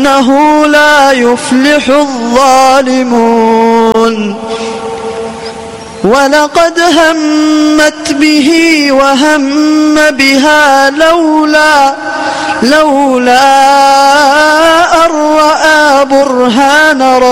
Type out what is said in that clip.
إنه لا يفلح الظالمون. ولقد همت به وهم بها لولا أن رأى برهان